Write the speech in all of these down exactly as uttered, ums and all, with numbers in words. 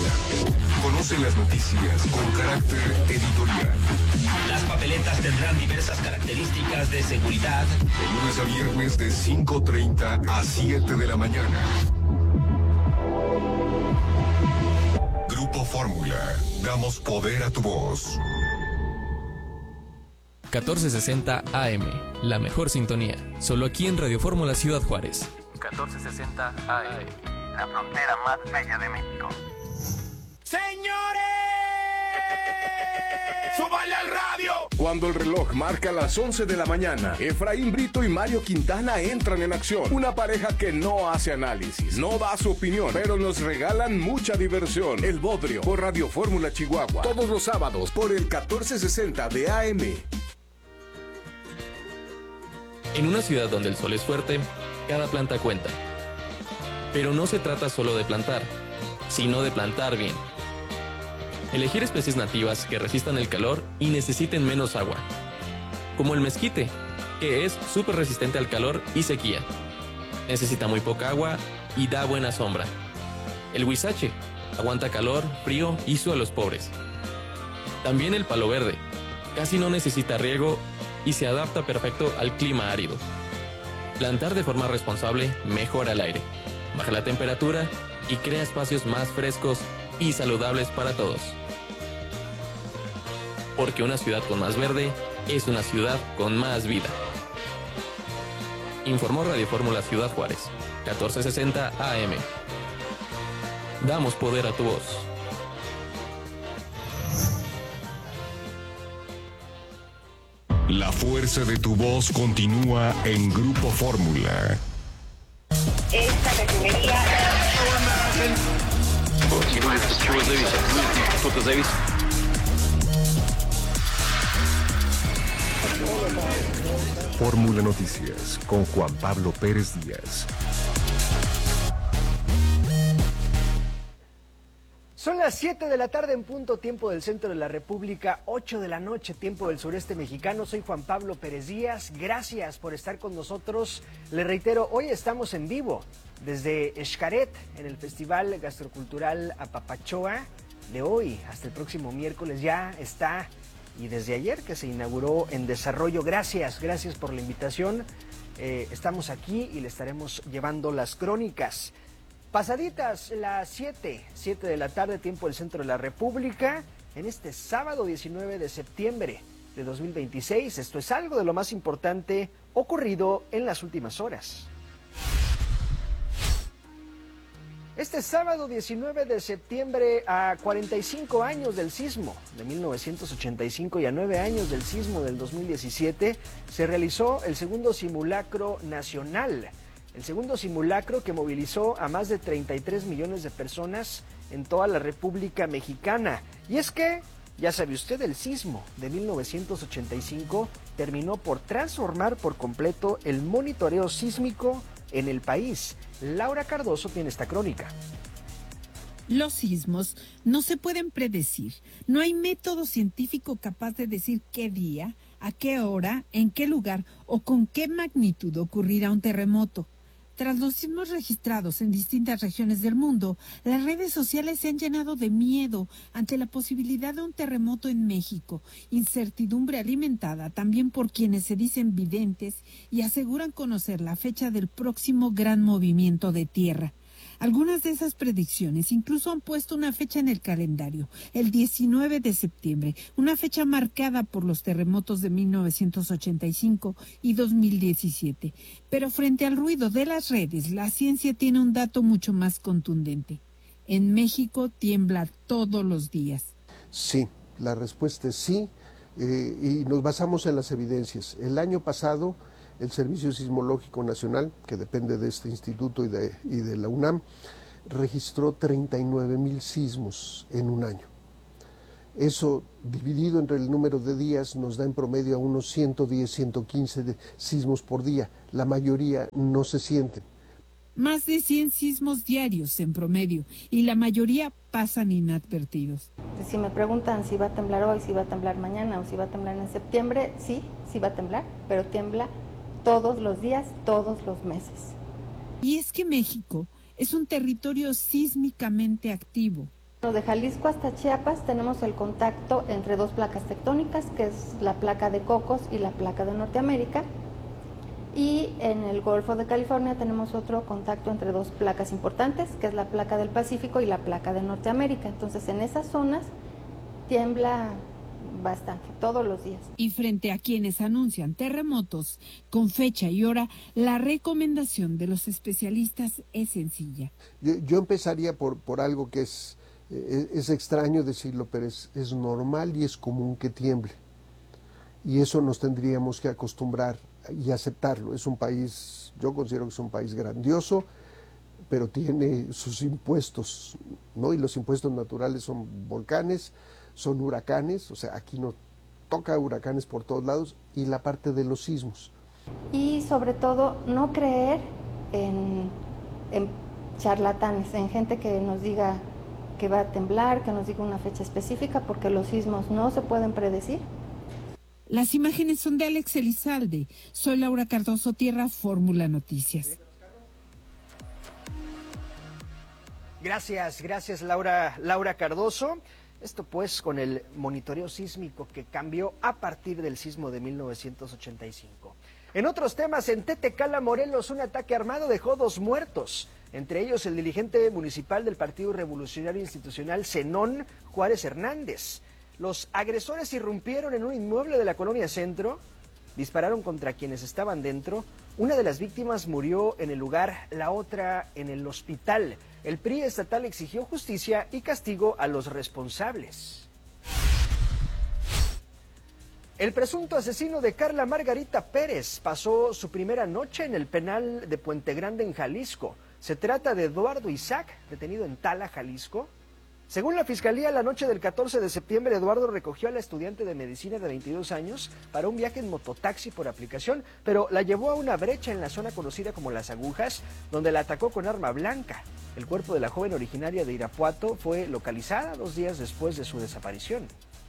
Conoce las noticias con carácter editorial. Las papeletas tendrán diversas características de seguridad. De lunes a viernes de cinco treinta a siete de la mañana. Grupo Fórmula. Damos poder a tu voz. catorce sesenta A M, la mejor sintonía. Solo aquí en Radio Fórmula Ciudad Juárez. catorce sesenta A M, la frontera más bella de México. ¡Señores! ¡Súbale al radio! Cuando el reloj marca las once de la mañana, Efraín Brito y Mario Quintana entran en acción. Una pareja que no hace análisis, no da su opinión, pero nos regalan mucha diversión. El Bodrio, por Radio Fórmula Chihuahua. Todos los sábados, por el catorce sesenta de A M. En una ciudad donde el sol es fuerte, cada planta cuenta. Pero no se trata solo de plantar, sino de plantar bien. Elegir especies nativas que resistan el calor y necesiten menos agua. Como el mezquite, que es súper resistente al calor y sequía. Necesita muy poca agua y da buena sombra. El huizache aguanta calor, frío y suelos pobres. También el palo verde, casi no necesita riego y se adapta perfecto al clima árido. Plantar de forma responsable mejora el aire, baja la temperatura y crea espacios más frescos y saludables para todos. Porque una ciudad con más verde es una ciudad con más vida. Informó Radio Fórmula Ciudad Juárez, catorce sesenta A M. Damos poder a tu voz. La fuerza de tu voz continúa en Grupo Fórmula. Esta refinería... Fórmula Noticias con Juan Pablo Pérez Díaz. Son las siete de la tarde en punto, tiempo del centro de la República, ocho de la noche, tiempo del sureste mexicano. Soy Juan Pablo Pérez Díaz, gracias por estar con nosotros. Le reitero, hoy estamos en vivo desde Xcaret, en el Festival Gastrocultural Apapachoa. De hoy hasta el próximo miércoles ya está, y desde ayer que se inauguró en desarrollo. Gracias, gracias por la invitación. Eh, estamos aquí y le estaremos llevando las crónicas. Pasaditas las siete, siete de la tarde, tiempo del centro de la República, en este sábado diecinueve de septiembre de dos mil veintiséis. Esto es algo de lo más importante ocurrido en las últimas horas. Este sábado diecinueve de septiembre, a cuarenta y cinco años del sismo de mil novecientos ochenta y cinco y a nueve años del sismo del dos mil diecisiete, se realizó el segundo simulacro nacional. El segundo simulacro que movilizó a más de treinta y tres millones de personas en toda la República Mexicana. Y es que, ya sabe usted, el sismo de mil novecientos ochenta y cinco terminó por transformar por completo el monitoreo sísmico en el país. Laura Cardoso tiene esta crónica. Los sismos no se pueden predecir. No hay método científico capaz de decir qué día, a qué hora, en qué lugar o con qué magnitud ocurrirá un terremoto. Tras los sismos registrados en distintas regiones del mundo, las redes sociales se han llenado de miedo ante la posibilidad de un terremoto en México, incertidumbre alimentada también por quienes se dicen videntes y aseguran conocer la fecha del próximo gran movimiento de tierra. Algunas de esas predicciones incluso han puesto una fecha en el calendario, el diecinueve de septiembre, una fecha marcada por los terremotos de mil novecientos ochenta y cinco y dos mil diecisiete. Pero frente al ruido de las redes, la ciencia tiene un dato mucho más contundente. En México tiembla todos los días. Sí, la respuesta es sí, eh, y nos basamos en las evidencias. El año pasado, el Servicio Sismológico Nacional, que depende de este instituto y de, y de la UNAM, registró treinta y nueve mil sismos en un año. Eso, dividido entre el número de días, nos da en promedio a unos ciento diez, ciento quince de sismos por día. La mayoría no se sienten. Más de cien sismos diarios en promedio, y la mayoría pasan inadvertidos. Si me preguntan si va a temblar hoy, si va a temblar mañana o si va a temblar en septiembre, sí, sí va a temblar, pero tiembla todos los días, todos los meses. Y es que México es un territorio sísmicamente activo. De Jalisco hasta Chiapas tenemos el contacto entre dos placas tectónicas, que es la placa de Cocos y la placa de Norteamérica. Y en el Golfo de California tenemos otro contacto entre dos placas importantes, que es la placa del Pacífico y la placa de Norteamérica. Entonces, en esas zonas tiembla bastante, todos los días. Y frente a quienes anuncian terremotos con fecha y hora, la recomendación de los especialistas es sencilla. Yo, yo empezaría por, por algo que es, es, es extraño decirlo, pero es, es normal y es común que tiemble. Y eso nos tendríamos que acostumbrar y aceptarlo. Es un país, yo considero que es un país grandioso, pero tiene sus impuestos, ¿no? Y los impuestos naturales son volcanes, son huracanes, o sea, aquí no toca huracanes por todos lados, y la parte de los sismos. Y sobre todo, no creer en, en charlatanes, en gente que nos diga que va a temblar, que nos diga una fecha específica, porque los sismos no se pueden predecir. Las imágenes son de Alex Elizalde. Soy Laura Cardoso, Tierra Fórmula Noticias. Gracias, gracias Laura, Laura Cardoso. Esto pues con el monitoreo sísmico que cambió a partir del sismo de mil novecientos ochenta y cinco. En otros temas, en Tetecala, Morelos, un ataque armado dejó dos muertos, entre ellos el dirigente municipal del Partido Revolucionario Institucional, Zenón Juárez Hernández. Los agresores irrumpieron en un inmueble de la colonia Centro, dispararon contra quienes estaban dentro. Una de las víctimas murió en el lugar, la otra en el hospital. El P R I estatal exigió justicia y castigo a los responsables. El presunto asesino de Carla Margarita Pérez pasó su primera noche en el penal de Puente Grande en Jalisco. Se trata de Eduardo Isaac, detenido en Tala, Jalisco. Según la Fiscalía, la noche del catorce de septiembre, Eduardo recogió a la estudiante de medicina de veintidós años para un viaje en mototaxi por aplicación, pero la llevó a una brecha en la zona conocida como Las Agujas, donde la atacó con arma blanca. El cuerpo de la joven originaria de Irapuato fue localizada dos días después de su desaparición.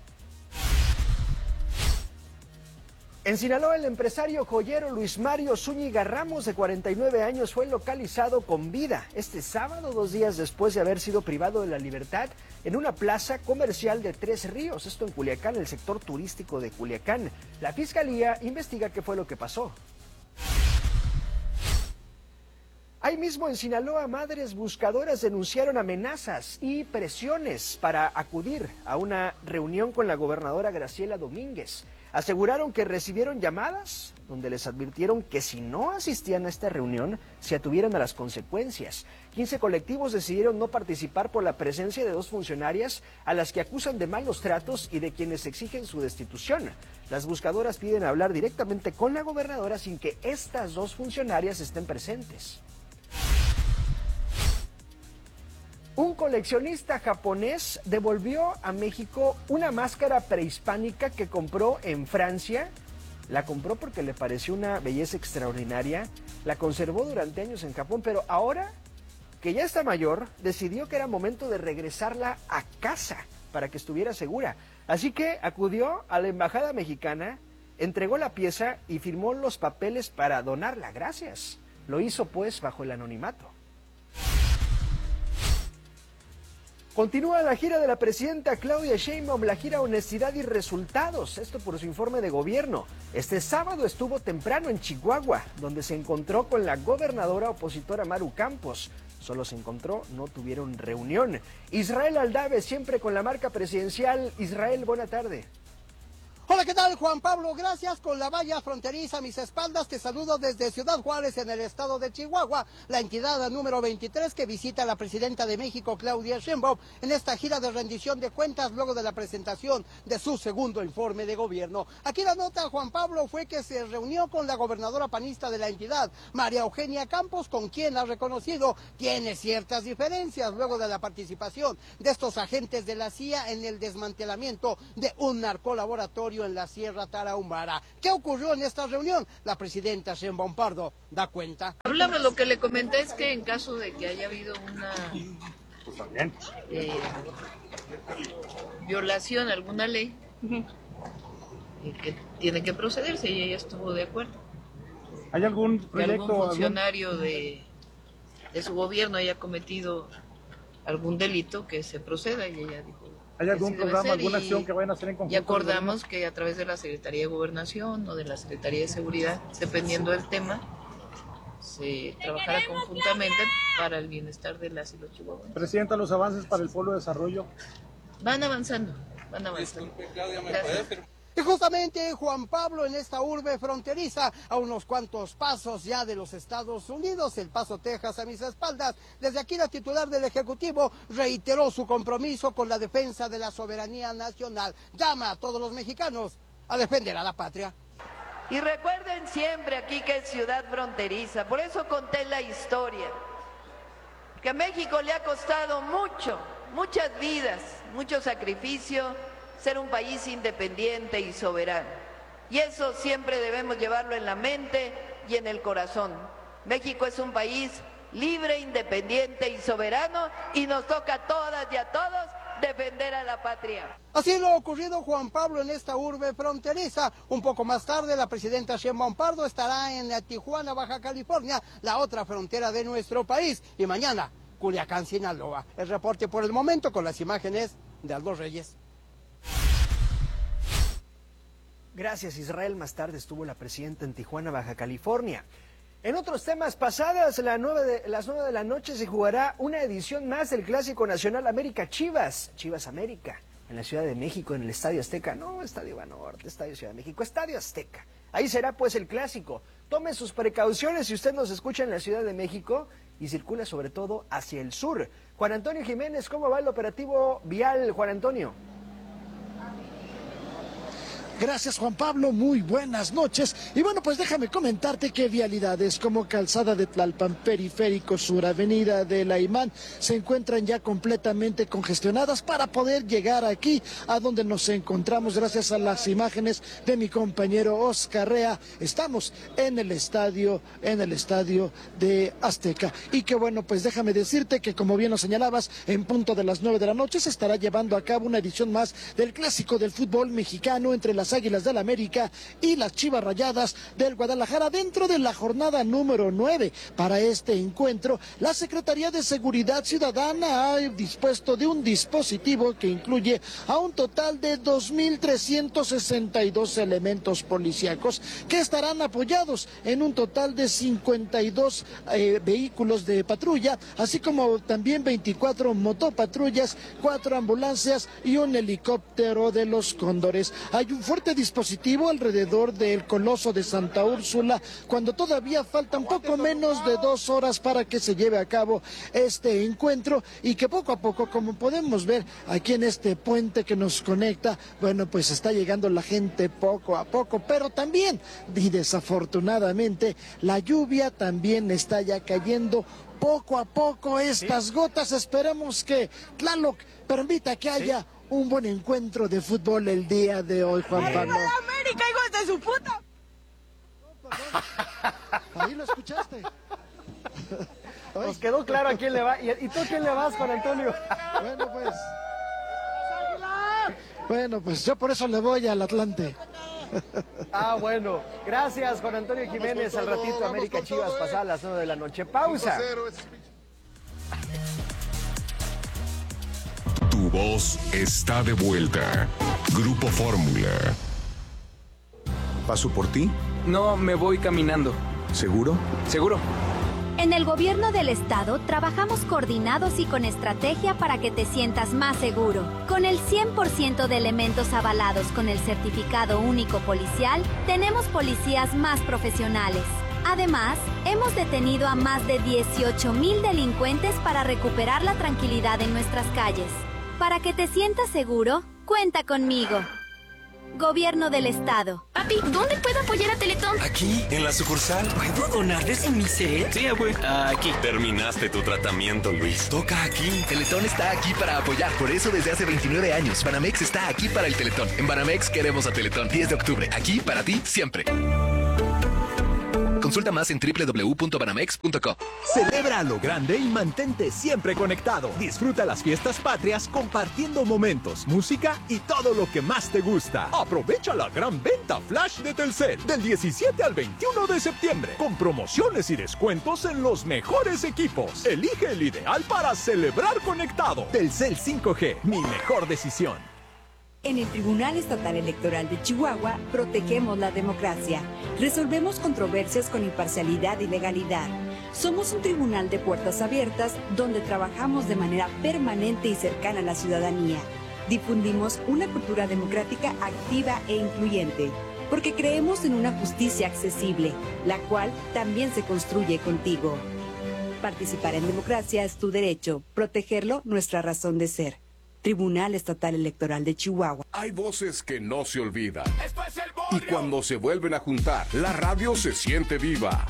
En Sinaloa, el empresario joyero Luis Mario Zúñiga Ramos, de cuarenta y nueve años, fue localizado con vida este sábado, dos días después de haber sido privado de la libertad en una plaza comercial de Tres Ríos, esto en Culiacán, el sector turístico de Culiacán. La Fiscalía investiga qué fue lo que pasó. Ahí mismo en Sinaloa, madres buscadoras denunciaron amenazas y presiones para acudir a una reunión con la gobernadora Graciela Domínguez. Aseguraron que recibieron llamadas donde les advirtieron que si no asistían a esta reunión se atuvieran a las consecuencias. quince colectivos decidieron no participar por la presencia de dos funcionarias a las que acusan de malos tratos y de quienes exigen su destitución. Las buscadoras piden hablar directamente con la gobernadora sin que estas dos funcionarias estén presentes. Un coleccionista japonés devolvió a México una máscara prehispánica que compró en Francia. La compró porque le pareció una belleza extraordinaria. La conservó durante años en Japón, pero ahora que ya está mayor, decidió que era momento de regresarla a casa para que estuviera segura. Así que acudió a la embajada mexicana, entregó la pieza y firmó los papeles para donarla. Gracias. Lo hizo pues bajo el anonimato. Continúa la gira de la presidenta Claudia Sheinbaum, la gira Honestidad y Resultados, esto por su informe de gobierno. Este sábado estuvo temprano en Chihuahua, donde se encontró con la gobernadora opositora Maru Campos. Solo se encontró, no tuvieron reunión. Israel Aldave, siempre con la marca presidencial. Israel, buena tarde. Hola, ¿qué tal, Juan Pablo? Gracias. Con la valla fronteriza a mis espaldas, te saludo desde Ciudad Juárez, en el estado de Chihuahua, la entidad número veintitrés que visita la presidenta de México, Claudia Sheinbaum, en esta gira de rendición de cuentas luego de la presentación de su segundo informe de gobierno. Aquí la nota, Juan Pablo, fue que se reunió con la gobernadora panista de la entidad, María Eugenia Campos, con quien ha reconocido tiene ciertas diferencias luego de la participación de estos agentes de la C I A en el desmantelamiento de un narcolaboratorio en la Sierra Tarahumara. ¿Qué ocurrió en esta reunión? La presidenta Sheinbaum Pardo da cuenta. Hablamos, lo que le comenté es que en caso de que haya habido una eh, violación a alguna ley, eh, que tiene que procederse, y ella estuvo de acuerdo. ¿Hay algún que proyecto? algún funcionario algún... de, de su gobierno haya cometido algún delito, que se proceda, y ella dijo... ¿Hay algún programa, alguna y, acción que vayan a hacer en conjunto? Y acordamos que a través de la Secretaría de Gobernación o de la Secretaría de Seguridad, dependiendo del tema, se trabajara conjuntamente para el bienestar de las y los chihuahuenses. Presidenta, los avances para el Polo de Desarrollo. Van avanzando, van avanzando. Gracias. Y justamente Juan Pablo, en esta urbe fronteriza, a unos cuantos pasos ya de los Estados Unidos, El Paso, Texas, a mis espaldas, desde aquí la titular del Ejecutivo reiteró su compromiso con la defensa de la soberanía nacional. Llama a todos los mexicanos a defender a la patria. Y recuerden siempre aquí que es ciudad fronteriza, por eso conté la historia, que a México le ha costado mucho, muchas vidas, mucho sacrificio, ser un país independiente y soberano. Y eso siempre debemos llevarlo en la mente y en el corazón. México es un país libre, independiente y soberano, y nos toca a todas y a todos defender a la patria. Así lo ha ocurrido, Juan Pablo, en esta urbe fronteriza. Un poco más tarde, la presidenta Sheinbaum Pardo estará en Tijuana, Baja California, la otra frontera de nuestro país. Y mañana, Culiacán, Sinaloa. El reporte por el momento con las imágenes de Aldo Reyes. Gracias, Israel. Más tarde estuvo la presidenta en Tijuana, Baja California. En otros temas, pasadas la nueve de, las nueve de la noche se jugará una edición más del Clásico Nacional América Chivas, Chivas América, en la Ciudad de México, en el Estadio Azteca. No, Estadio Banorte, Estadio Ciudad de México, Estadio Azteca. Ahí será pues el clásico. Tome sus precauciones si usted nos escucha en la Ciudad de México y circula sobre todo hacia el sur. Juan Antonio Jiménez, ¿cómo va el operativo vial, Juan Antonio? Gracias, Juan Pablo, muy buenas noches. Y bueno, pues déjame comentarte que vialidades como Calzada de Tlalpan, Periférico Sur, Avenida de la Imán, se encuentran ya completamente congestionadas para poder llegar aquí a donde nos encontramos. Gracias a las imágenes de mi compañero Oscar Rea, estamos en el estadio, en el estadio de Azteca. Y que bueno, pues déjame decirte que, como bien lo señalabas, en punto de las nueve de la noche se estará llevando a cabo una edición más del Clásico del fútbol mexicano entre las Águilas del América y las Chivas Rayadas del Guadalajara, dentro de la jornada número nueve. Para este encuentro, la Secretaría de Seguridad Ciudadana ha dispuesto de un dispositivo que incluye a un total de dos mil trescientos sesenta y dos elementos policíacos que estarán apoyados en un total de cincuenta y dos eh, vehículos de patrulla, así como también veinticuatro motopatrullas, cuatro ambulancias y un helicóptero de los Cóndores. Hay un fuerte dispositivo alrededor del Coloso de Santa Úrsula, cuando todavía faltan poco menos de dos horas para que se lleve a cabo este encuentro, y que poco a poco, como podemos ver aquí en este puente que nos conecta, bueno, pues está llegando la gente poco a poco, pero también, y desafortunadamente, la lluvia también está ya cayendo poco a poco. Estas ¿Sí? gotas, esperemos que Tlaloc permita que haya ¿Sí? un buen encuentro de fútbol el día de hoy, Juan Pablo. ¡Arriba la América, hijos de su puta! Ahí lo escuchaste. Nos quedó claro a quién le va. ¿Y, y tú quién le vas, Juan Antonio? Bueno, pues. Bueno, pues yo por eso le voy al Atlante. Ah, bueno. Gracias, Juan Antonio Jiménez. Al ratito, América Chivas, pasadas las nueve de la noche. Pausa. Tu voz está de vuelta. Grupo Fórmula. ¿Paso por ti? No, me voy caminando. ¿Seguro? Seguro. En el gobierno del estado trabajamos coordinados y con estrategia para que te sientas más seguro. Con el cien por ciento de elementos avalados con el certificado único policial, tenemos policías más profesionales. Además, hemos detenido a más de dieciocho mil delincuentes para recuperar la tranquilidad en nuestras calles. Para que te sientas seguro, cuenta conmigo. Gobierno del Estado. Papi, ¿dónde puedo apoyar a Teletón? Aquí, en la sucursal. ¿Puedo donar de Semicet? Sí, güey. Aquí. Terminaste tu tratamiento, Luis. Toca aquí. Teletón está aquí para apoyar. Por eso, desde hace veintinueve años, Banamex está aquí para el Teletón. En Banamex queremos a Teletón. diez de octubre. Aquí, para ti, siempre. Consulta más en doble u doble u doble u punto banamex punto com. Celebra a lo grande y mantente siempre conectado. Disfruta las fiestas patrias compartiendo momentos, música y todo lo que más te gusta. Aprovecha la gran venta flash de Telcel del diecisiete al veintiuno de septiembre con promociones y descuentos en los mejores equipos. Elige el ideal para celebrar conectado. Telcel cinco G, mi mejor decisión. En el Tribunal Estatal Electoral de Chihuahua protegemos la democracia. Resolvemos controversias con imparcialidad y legalidad. Somos un tribunal de puertas abiertas donde trabajamos de manera permanente y cercana a la ciudadanía. Difundimos una cultura democrática activa e incluyente, porque creemos en una justicia accesible, la cual también se construye contigo. Participar en democracia es tu derecho, protegerlo nuestra razón de ser. Tribunal Estatal Electoral de Chihuahua. Hay voces que no se olvidan. Y cuando se vuelven a juntar, la radio se siente viva.